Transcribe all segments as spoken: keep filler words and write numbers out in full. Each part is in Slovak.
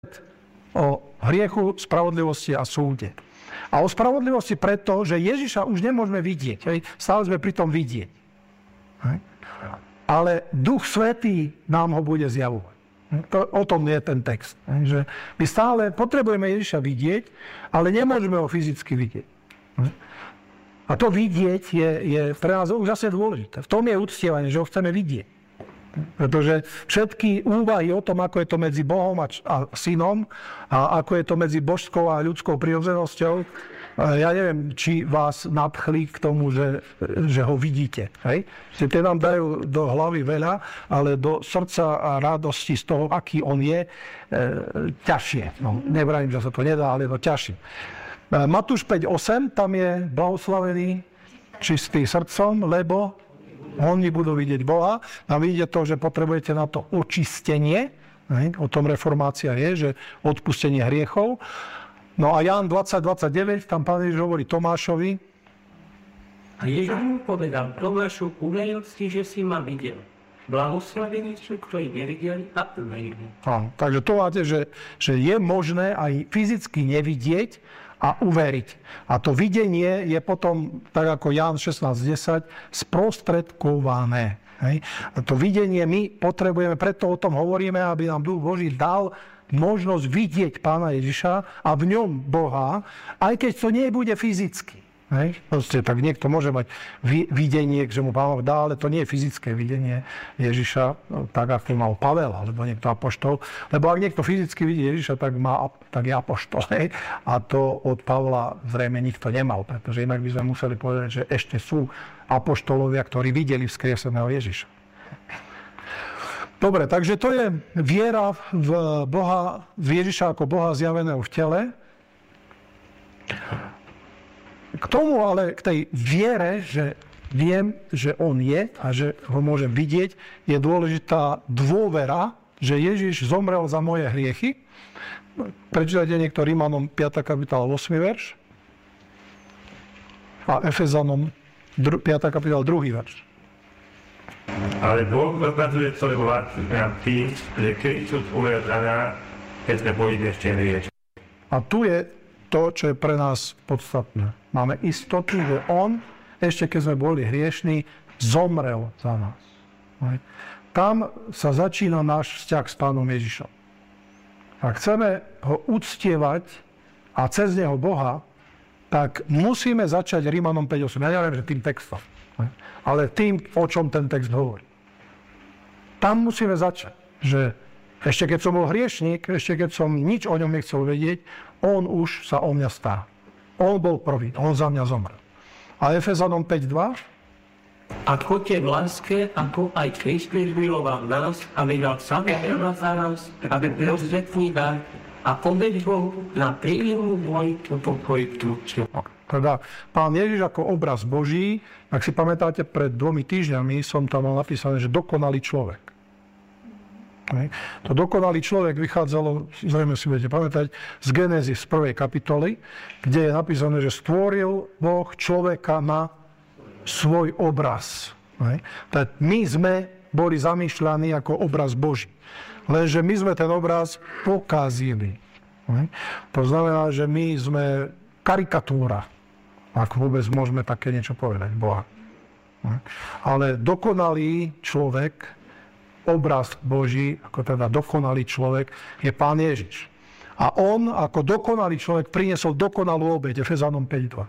o hriechu, spravodlivosti a súde. A o spravodlivosti preto, že Ježiša už nemôžeme vidieť. Hej? Stále sme pri tom vidieť. Hej? Ale Duch Svätý nám ho bude zjavovať. To, o tom je ten text. Hej? Že my stále potrebujeme Ježiša vidieť, ale nemôžeme ho fyzicky vidieť. Hej? A to vidieť je, je pre nás už zase dôležité. V tom je uctievanie, že ho chceme vidieť. Pretože všetky úvahy o tom, ako je to medzi Bohom a, a synom a ako je to medzi božskou a ľudskou prirodzenosťou, ja neviem, či vás nadchli k tomu, že, že ho vidíte. Hej? Tie nám dajú do hlavy veľa, ale do srdca a radosti z toho, aký on je, e, ťažšie. No, nevrajím, že sa to nedá, ale je to ťažšie. Matúš päť osem, tam je blahoslavený čistý srdcom, lebo oni budú vidieť Boha. A vidíte to, že potrebujete na to očistenie. O tom reformácia je, že odpustenie hriechov. No a Ján dvadsať dvadsaťdeväť, tam Pán Ježiš hovorí Tomášovi. A Ježiš mu povedal, Tomášu, uveril si, že si ma videl. Blahoslavení sú, ktorí nevideli a uverili. Takže to máte, že, že je možné aj fyzicky nevidieť a uveriť. A to videnie je potom, tak ako Ján šestnásť desať, sprostredkované. Hej. A to videnie my potrebujeme, preto o tom hovoríme, aby nám Duch Boží dal možnosť vidieť Pána Ježiša a v ňom Boha, aj keď to nebude fyzicky. Hej. Proste, tak niekto môže mať videnie, že mu Pán Boh dá, ale to nie je fyzické videnie Ježiša, no, tak ako mal Pavel, alebo niekto apoštol. Lebo ak niekto fyzicky vidí Ježiša, tak, má, tak je apoštol. Hej. A to od Pavla zrejme nikto nemal, pretože inak by sme museli povedať, že ešte sú apoštolovia, ktorí videli vzkrieseného Ježiša. Dobre, takže to je viera v Boha, v Ježiša ako Boha zjaveného v tele. K tomu ale, k tej viere, že viem, že on je a že ho môžem vidieť, je dôležitá dôvera, že Ježiš zomrel za moje hriechy. Prečítajte niekto Rímanom piata kapitola ôsmy verš a Efezanom piata kapitola druhý verš. Ale Boh dokazuje svoj vlast nám tým, že Kristus umrel za nás, keď sme boli ešte hrieči. A tu je to, čo je pre nás podstatné. Máme istotu, že on, ešte keď sme boli hriešní, zomrel za nás. Tam sa začína náš vzťah s Pánom Ježišom. Ak chceme ho uctievať a cez neho Boha, tak musíme začať Rímanom päť osem. Ja neviem, že tým textom, ale tým, o čom ten text hovorí. Tam musíme začať, že ešte keď som bol hriešník, ešte keď som nič o ňom nechcel vedieť, on už sa o mňa stará. On bol prvý, on za mňa zomrel. A Efezanom päť dva? A choďte v láske, ako aj Kristus miloval nás a vydal sám seba za nás, aby rozvetný dar a pobedol na príjemnú vojnu po pojitúču. Teda Pán Ježiš ako obraz Boží, ak si pamätáte, pred dvomi týždňami som tam mal napísané, že dokonalý človek. To dokonalý človek vychádzalo, zrejme si budete pamätať, z Genézis z prvej kapitoly, kde je napísané, že stvoril Boh človeka na svoj obraz. Tak my sme boli zamýšľaní ako obraz Boží. Lenže my sme ten obraz pokazili. To znamená, že my sme karikatúra, ak vôbec môžeme také niečo povedať, Boha. Ale dokonalý človek, obraz Boží, ako teda dokonalý človek, je Pán Ježiš. A on, ako dokonalý človek, priniesol dokonalú obeť, Efezanom päť dva.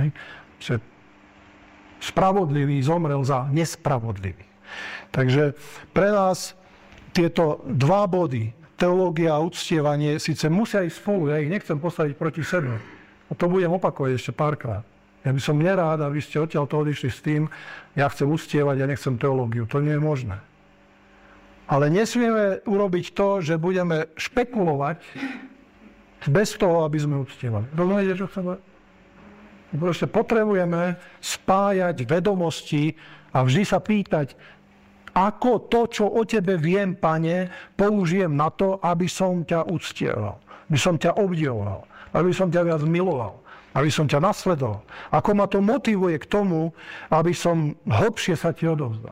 Spravodlivý zomrel za nespravodlivý. Takže pre nás tieto dva body, teológia a uctievanie, síce musia ísť spolu, ja ich nechcem postaviť proti sebe. A to budem opakovať ešte párkrát. Ja by som nerád, aby ste odtiaľ to odišli s tým, ja chcem uctievať, ja nechcem teológiu. To nie je možné. Ale nesmieme urobiť to, že budeme špekulovať bez toho, aby sme uctievali. Rozumiete, čo chceme? Proste potrebujeme spájať vedomosti a vždy sa pýtať, ako to, čo o tebe viem, Pane, použijem na to, aby som ťa uctieval, aby som ťa obdivoval, aby som ťa viac miloval, aby som ťa nasledoval. Ako ma to motivuje k tomu, aby som hlbšie sa ti odovzdal.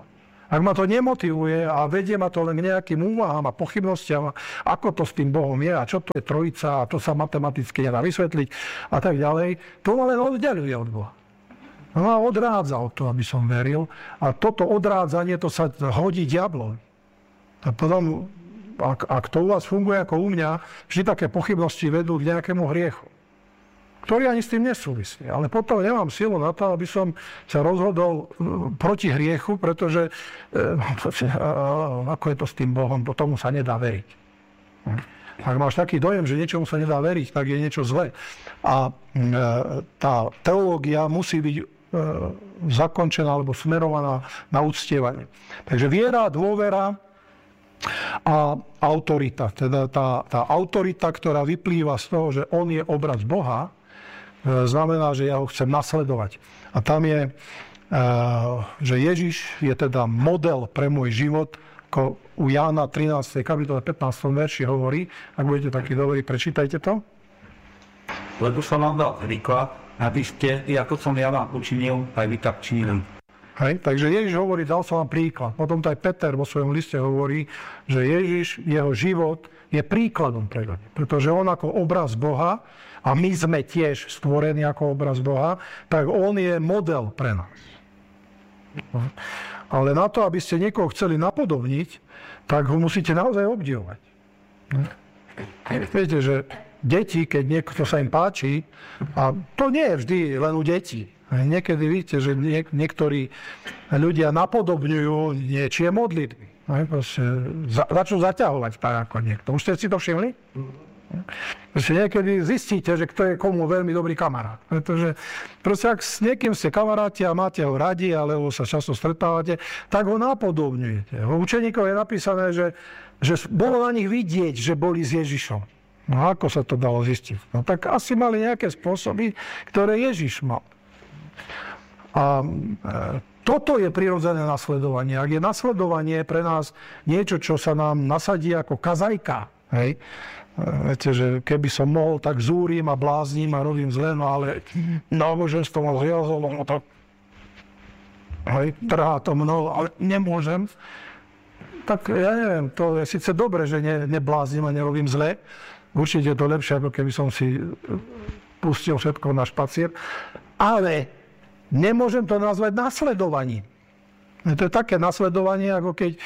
Ak ma to nemotivuje a vedie ma to len k nejakým úvahám a pochybnostiam, ako to s tým Bohom je a čo to je trojica a to sa matematicky nedá vysvetliť a tak ďalej, to ma len oddeľuje od Boha. No ma odrádza od toho, aby som veril. A toto odrádzanie, to sa hodí diablovi. A potom, ak, ak to u vás funguje ako u mňa, vždy také pochybnosti vedú k nejakému hriechu, ktorý ani s tým nesúvisí. Ale potom nemám silu na to, aby som sa rozhodol proti hriechu, pretože e, ako je to s tým Bohom, tomu sa nedá veriť. Ak máš taký dojem, že niečomu sa nedá veriť, tak je niečo zlé. A e, tá teológia musí byť e, zakončená alebo smerovaná na uctievanie. Takže viera, dôvera a autorita. Teda tá, tá autorita, ktorá vyplýva z toho, že on je obraz Boha, znamená, že ja ho chcem nasledovať. A tam je, že Ježiš je teda model pre môj život, ako u Jána trinástej kapitole pätnástom verši hovorí, ak budete takí dobrí, prečítajte to. Lebo som vám dal príklad, aby ste, ako som ja vám učinil, aj vy tak činili. Hej, takže Ježiš hovorí, dal som vám príklad. Potom to aj Peter vo svojom liste hovorí, že Ježiš, jeho život je príkladom pre ľudí. Pretože on ako obraz Boha, a my sme tiež stvorení ako obraz Boha, tak on je model pre nás. Ale na to, aby ste niekoho chceli napodobniť, tak ho musíte naozaj obdivovať. Viete, že deti, keď niekto sa im páči, a to nie je vždy len u detí. Niekedy vidíte, že niek- niektorí ľudia napodobňujú niečie modlitby. Za- začnú zaťahovať tak ako niekto. Už ste si to všimli? Proste niekedy zistíte, že kto je komu veľmi dobrý kamarát. Pretože proste ak s niekým ste kamaráti a máte ho radi, alebo sa často stretávate, tak ho napodobňujete. U učeníkov je napísané, že, že bolo na nich vidieť, že boli s Ježišom. No ako sa to dalo zistiť? No tak asi mali nejaké spôsoby, ktoré Ježiš mal. A e, toto je prirodzené nasledovanie. Ak je nasledovanie pre nás niečo, čo sa nám nasadí ako kazajka, hej, viete, že keby som mohol, tak zúrim a blázním a robím zle, no ale náboženstvo ma zriazolo, no tak hej, trhá to mnou, ale nemôžem. Tak ja neviem, to je síce dobre, že ne, neblázním a nerobím zle. Určite je to lepšie, ako keby som si pustil všetko na špacír. Ale nemôžem to nazvať nasledovaním. To je také nasledovanie, ako keď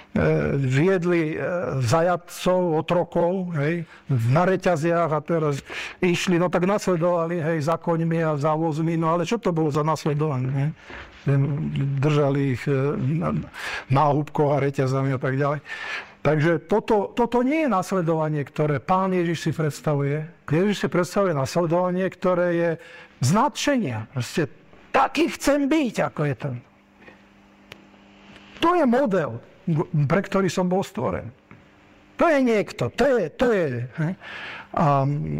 viedli zajatcov, otrokov, hej, na reťaziach a teraz išli, no tak nasledovali, hej, za koňmi a za vozmi, no ale čo to bolo za nasledovanie, hej? Držali ich na, na húbkoch a reťazami a tak ďalej. Takže toto, toto nie je nasledovanie, ktoré Pán Ježiš si predstavuje. Ježiš si predstavuje nasledovanie, ktoré je z nadšenia. Proste taký chcem byť, ako je ten. To je model, pre ktorý som bol stvorený. To je niekto, to je... To je a, a,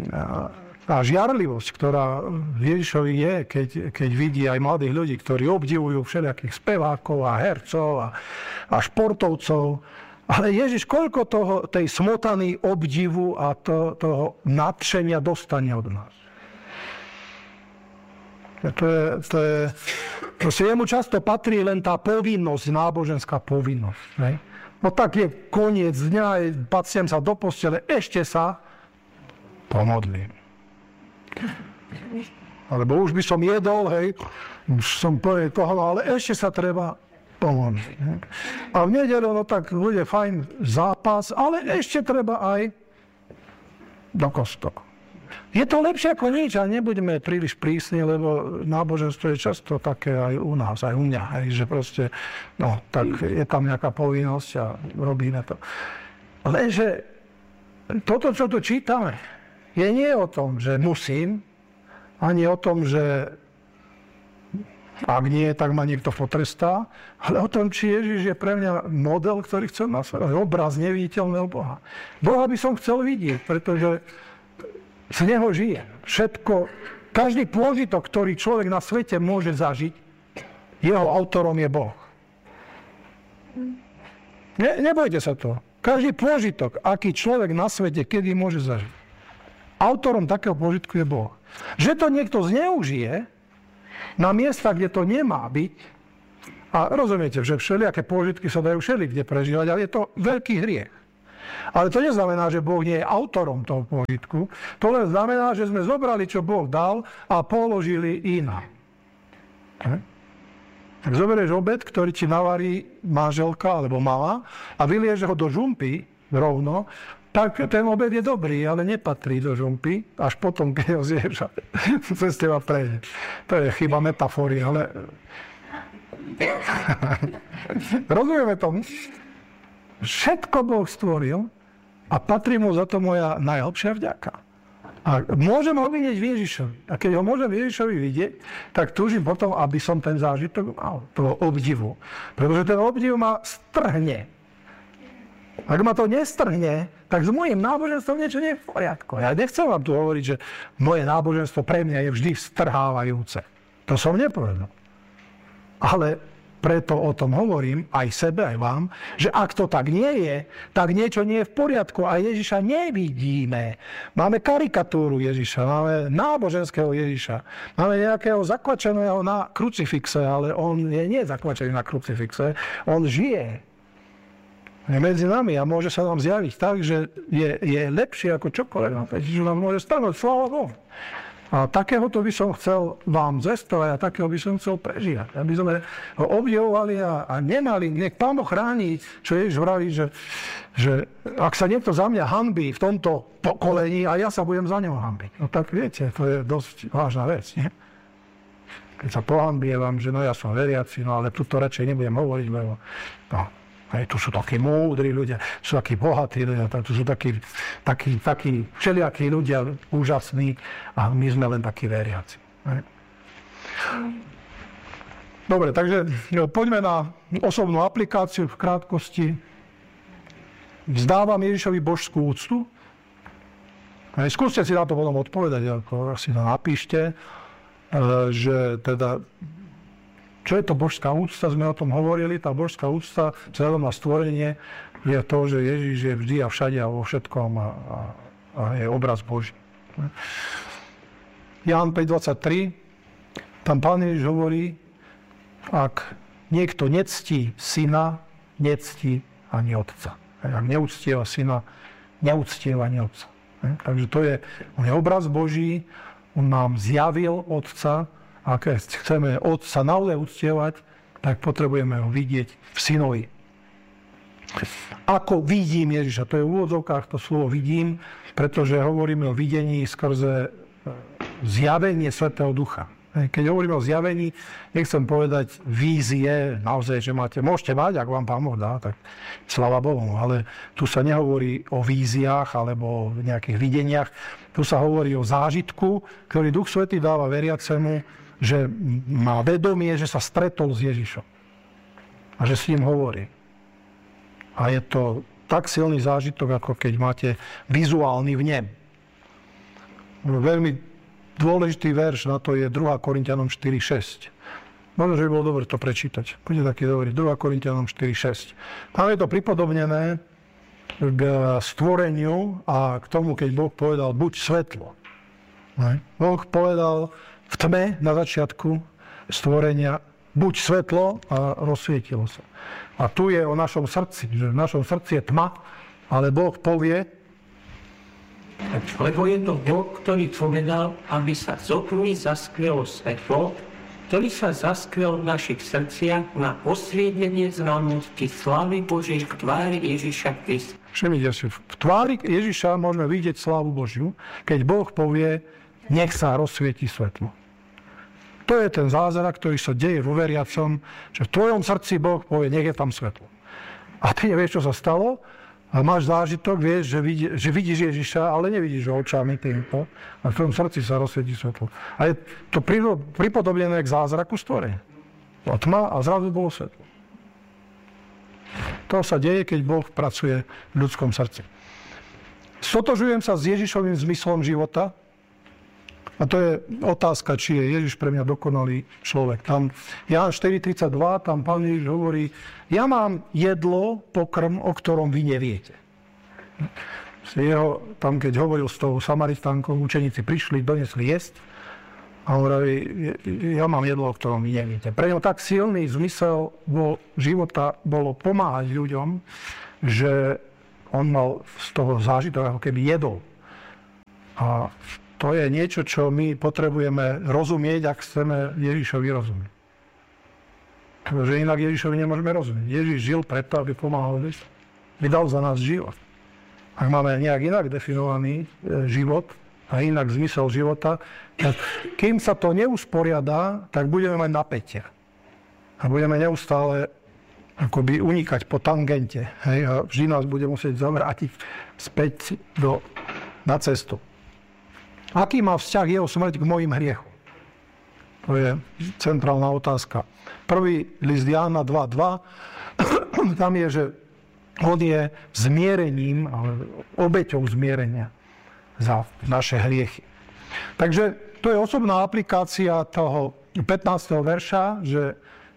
a žiarlivosť, ktorá v Ježišovi je, keď, keď vidí aj mladých ľudí, ktorí obdivujú všelijakých spevákov a hercov a, a športovcov. Ale Ježiš, koľko toho, tej smotany obdivu a to, toho nadšenia dostane od nás? To je, to je, proste jemu často patrí len tá povinnosť, náboženská povinnosť. Ne? No tak je koniec dňa, paciem sa do postele, ešte sa pomodlím. Alebo už by som jedol, hej, už som plný toho, ale ešte sa treba pomodliť. A v nedeľu, no tak bude fajn zápas, ale ešte treba aj do kostola. Je to lepšie ako nič a nebuďme príliš prísni, lebo náboženstvo je často také aj u nás, aj u mňa, hej, že proste, no, tak je tam nejaká povinnosť a robíme to. Lenže toto, čo tu čítame, je nie o tom, že musím, ani o tom, že ak nie, tak ma niekto potrestá, ale o tom, či Ježiš je pre mňa model, ktorý chcem nasledovať, obraz neviditeľného Boha. Boha by som chcel vidieť, pretože z neho žije. Všetko, každý pôžitok, ktorý človek na svete môže zažiť, jeho autorom je Boh. Ne, nebojte sa toho. Každý pôžitok, aký človek na svete kedy môže zažiť, autorom takého pôžitku je Boh. Že to niekto zneužije na miesta, kde to nemá byť, A rozumiete, že všelijaké pôžitky sa dajú všelikde prežívať, ale je to veľký hriech. Ale to neznamená, že Boh nie je autorom toho pôžitku. To len znamená, že sme zobrali, čo Boh dal a položili iná. Tak zoberieš obed, ktorý ti navarí manželka alebo mama a vylieže ho do žumpy rovno, tak ten obed je dobrý, ale nepatrí do žumpy, až potom, keď ho zješ a cez teba prejde. To je chyba metafory, ale... Rozumieme tomu? Všetko Boh stvoril a patrí mu za to moja najlepšia vďaka. A môžem ho vidieť v Ježišovi. A keď ho môžem v Ježišovi vidieť, tak túžim potom, aby som ten zážitok mal, toho obdivu. Pretože ten obdiv ma strhne. Ak ma to nestrhne, tak s mojím náboženstvom niečo nie je v poriadku. Ja nechcem vám tu hovoriť, že moje náboženstvo pre mňa je vždy strhávajúce. To som nepovedal. Ale preto o tom hovorím aj sebe, aj vám, že ak to tak nie je, tak niečo nie je v poriadku a Ježiša nevidíme. Máme karikatúru Ježiša, máme náboženského Ježiša, máme nejakého zakvačeného na krucifixe, ale on je nie zakvačený na krucifixe, on žije. Je medzi nami a môže sa nám zjaviť tak, že je, je lepšie ako čokoľvek. Ježiš nám môže stanoť, sláva Bohu. A takéhoto by som chcel vám zestovať a takého by som chcel prežívať. Aby sme ho obdivovali a, a nemali, nech Pán Boh chráni, čo Ježiš vraví, že, že ak sa niekto za mňa hanbí v tomto pokolení a ja sa budem za neho hanbiť. No tak viete, to je dosť vážna vec, nie? Keď sa pohanbievam, že no ja som veriaci, no ale tu to radšej nebudem hovoriť, lebo no, aj tu sú takí múdri ľudia, sú takí bohatí ľudia, tu sú takí, takí, takí všelijakí ľudia úžasní a my sme len takí veriaci. Dobre, takže poďme na osobnú aplikáciu v krátkosti. Vzdávam Ježišovi božskú úctu. Skúste si na to potom odpovedať, ako si to napíšte, že teda čo je to božská úcta? Sme o tom hovorili. Tá božská úcta vzhľadom na stvorenie je to, že Ježiš je vždy a všade a vo všetkom a, a, a je obraz Boží. Ján päť dvadsaťtri, tam Pán Ježiš hovorí, ak niekto nectí syna, nectí ani otca. Ak neúctieva syna, neúctieva ani otca. Takže to je, on je obraz Boží, on nám zjavil otca. A keď chceme otca naozaj uctievať, tak potrebujeme ho vidieť v synovi. Ako vidím Ježiša, to je v úvodzovkách to slovo vidím, pretože hovoríme o videní skrze zjavenie Svätého Ducha. Keď hovoríme o zjavení, nechcem povedať vízie, naozaj, že máte, môžete mať, ak vám Pán Boh dá, tak sláva Bohu, ale tu sa nehovorí o víziách alebo o nejakých videniach, tu sa hovorí o zážitku, ktorý Duch Svätý dáva veriacemu, že má vedomie, že sa stretol s Ježišom a že s ním hovorí. A je to tak silný zážitok, ako keď máte vizuálny vnem. Veľmi dôležitý verš na to je druhá Korinťanom štyri šesť. Možno, že by bolo dobre to prečítať. Poďte taký dobrý. druhá Korinťanom štyri šesť. Tam je to pripodobnené k stvoreniu a k tomu, keď Boh povedal, buď svetlo. Boh povedal v tme na začiatku stvorenia, buď svetlo a rozsvietilo sa. A tu je o našom srdci, že v našom srdci je tma, ale Boh povie, lebo je to Boh, ktorý povedal, aby sa z okruhy zaskvelo svetlo, ktorý sa zaskvel v našich srdciach na osvietenie známosti slávy Božej v tvári Ježiša Krista. Všimnite si, v tvári Ježiša môžeme vidieť slávu Božiu, keď Boh povie, nech sa rozsvieti svetlo. To je ten zázrak, ktorý sa deje vo veriacom, že v tvojom srdci Boh povie, nech je tam svetlo. A ty nevieš, čo sa stalo, a máš zážitok, vieš, že, vidí, že vidíš Ježiša, ale nevidíš ho očami týmto, a v tvojom srdci sa rozsvietí svetlo. A je to pripodobnené k zázraku stvorenia. A tma a zrazu bolo svetlo. To sa deje, keď Boh pracuje v ľudskom srdci. Stotožujem sa s Ježišovým zmyslom života. A to je otázka, či je Ježiš pre mňa dokonalý človek. Tam Ján štyri tridsaťdva, tam Pán Ježiš hovorí, ja mám jedlo, pokrm, o ktorom vy neviete. Jeho, tam keď hovoril s tou Samaritánkou, učeníci prišli, donesli jesť A on hovorí, ja mám jedlo, o ktorom vy neviete. Pre ňo tak silný zmysel bol, života bolo pomáhať ľuďom, že on mal z toho zážitok, ako keby jedol. A to je niečo, čo my potrebujeme rozumieť, ak chceme Ježišovi rozumieť. Pretože inak Ježišovi nemôžeme rozumieť. Ježiš žil preto, aby pomáhal ľuďom. Vydal za nás život. Ak máme nejak inak definovaný život a inak zmysel života, tak kým sa to neusporiadá, tak budeme mať napätie. A budeme neustále akoby unikať po tangente. Hej? A vždy nás bude musieť zavrátiť späť do, na cestu. Aký má vzťah jeho smrť k mojim hriechom? To je centrálna otázka. Prvý list Jána dva dva, tam je, že on je zmierením, obeťou zmierenia za naše hriechy. Takže to je osobná aplikácia toho pätnásteho verša, že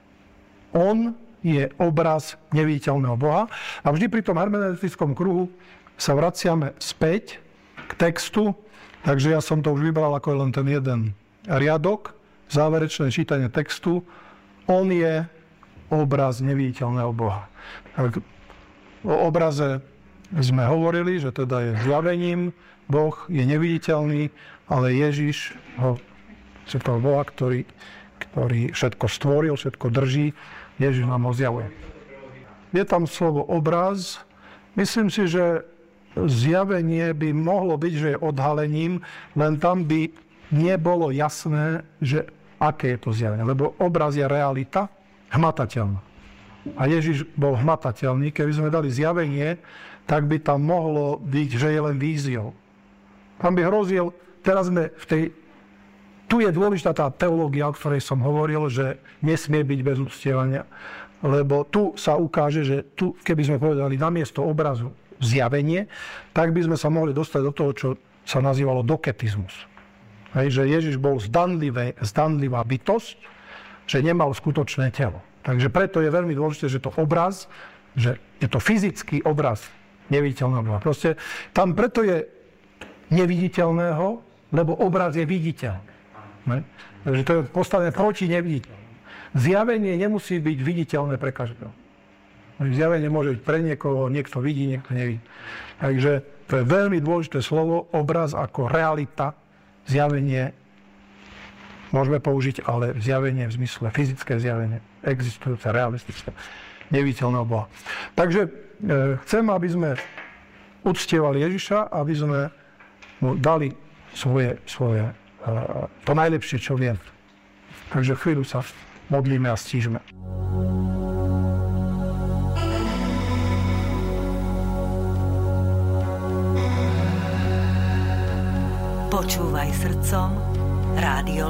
on je obraz neviditeľného Boha. A vždy pri tom hermeneutickom kruhu sa vraciame späť k textu, takže ja som to už vybral ako len ten jeden riadok, záverečné čítanie textu. On je obraz neviditeľného Boha. Tak o obraze sme hovorili, že teda je zjavením, Boh je neviditeľný, ale Ježiš, ho, toho Boha, ktorý, ktorý všetko stvoril, všetko drží, Ježiš nám ho zjavuje. Je tam slovo obraz. Myslím si, že zjavenie by mohlo byť, že je odhalením, len tam by nebolo jasné, že aké je to zjavenie. Lebo obraz je realita, hmatateľná. A Ježiš bol hmatateľný. Keby sme dali zjavenie, tak by tam mohlo byť, že je len víziou. Tam by hrozil, teraz sme v tej... Tu je dôležitá tá teológia, o ktorej som hovoril, že nesmie byť bez uctievania. Lebo tu sa ukáže, že tu, keby sme povedali namiesto obrazu zjavenie, tak by sme sa mohli dostať do toho, čo sa nazývalo doketizmus. Hej, že Ježiš bol zdanlivé, zdanlivá bytosť, že nemal skutočné telo. Takže preto je veľmi dôležité, že to obraz, že je to fyzický obraz neviditeľného Boha. Proste tam preto je neviditeľného, lebo obraz je viditeľný. Ne? Takže to je postavené proti neviditeľnému. Zjavenie nemusí byť viditeľné pre každého. Zjavenie môže byť pre niekoho, niekto vidí, niekto nevidí. Takže to je veľmi dôležité slovo, obraz ako realita. Zjavenie môžeme použiť, ale zjavenie v zmysle fyzické zjavenie, existujúce, realistické, neviditeľného Boha. Takže e, chcem, aby sme uctievali Ježiša, aby sme mu dali svoje, svoje e, to najlepšie, čo viem. Takže chvíľu sa modlíme a stížme. Počúvaj srdcom, Rádio